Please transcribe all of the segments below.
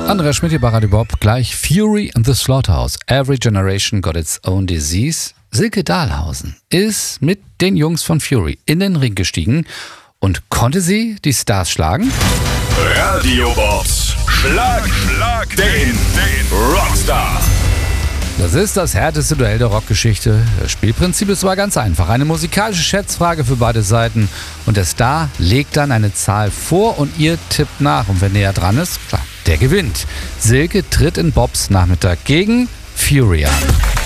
Andrea Schmidt hier bei Radio Bob. Gleich Fury and the Slaughterhouse. Every generation got its own disease. Silke Dahlhausen ist mit den Jungs von Fury in den Ring gestiegen. Und konnte sie die Stars schlagen? Radio Bobs Schlag den Rockstar. Das ist das härteste Duell der Rockgeschichte. Das Spielprinzip ist aber ganz einfach. Eine musikalische Schätzfrage für beide Seiten. Und der Star legt dann eine Zahl vor und ihr tippt nach. Und wer näher dran ist, klar, der gewinnt. Silke tritt in Bobs Nachmittag gegen Fury an.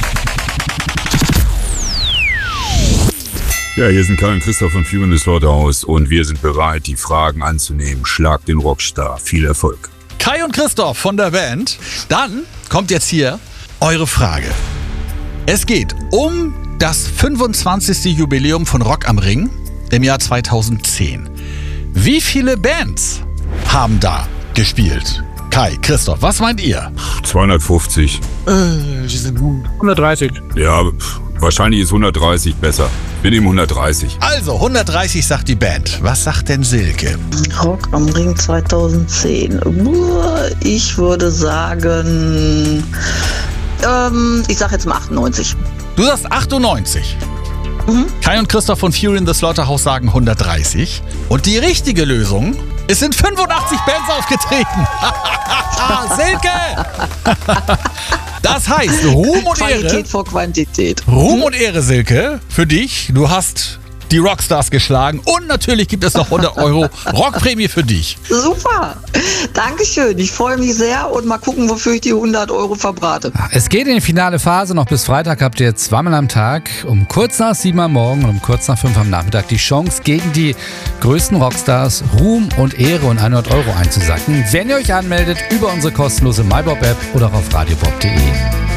Ja, hier sind Kai und Christoph von Fury and the Slaughterhouse und wir sind bereit, die Fragen anzunehmen. Schlag den Rockstar. Viel Erfolg. Kai und Christoph von der Band. Dann kommt jetzt hier eure Frage. Es geht um das 25. Jubiläum von Rock am Ring im Jahr 2010. Wie viele Bands haben da gespielt? Kai, Christoph, was meint ihr? 250. Sie sind gut. 130. Ja, wahrscheinlich ist 130 besser. Wir nehmen 130. Also, 130 sagt die Band. Was sagt denn Silke? Rock am Ring 2010. Ich würde sagen, ich sag jetzt mal 98. Du sagst 98. Kai und Christoph von Fury and the Slaughterhouse sagen 130. Und die richtige Lösung: Es sind 85 Bands aufgetreten. Silke! Das heißt, Ruhm und Ehre. Qualität vor Quantität. Ruhm und Ehre, Silke, für dich. Du hast die Rockstars geschlagen und natürlich gibt es noch 100 € Rockprämie für dich. Super. Dankeschön. Ich freue mich sehr und mal gucken, wofür ich die 100 € verbrate. Es geht in die finale Phase. Noch bis Freitag habt ihr zweimal am Tag um kurz nach 7 am Morgen und um kurz nach 5 am Nachmittag die Chance, gegen die größten Rockstars Ruhm und Ehre und 100 € einzusacken, wenn ihr euch anmeldet über unsere kostenlose MyBob-App oder auf radiobob.de.